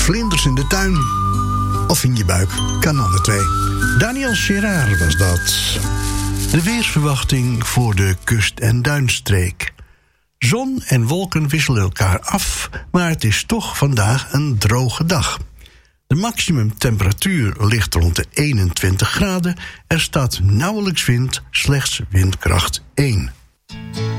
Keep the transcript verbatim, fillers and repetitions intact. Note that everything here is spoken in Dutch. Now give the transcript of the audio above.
vlinders in de tuin. Of in je buik, kan alle twee. Daniel Gerard was dat. De weersverwachting voor de kust- en duinstreek. Zon en wolken wisselen elkaar af, maar het is toch vandaag een droge dag. De maximumtemperatuur ligt rond de eenentwintig graden. Er staat nauwelijks wind, slechts windkracht één.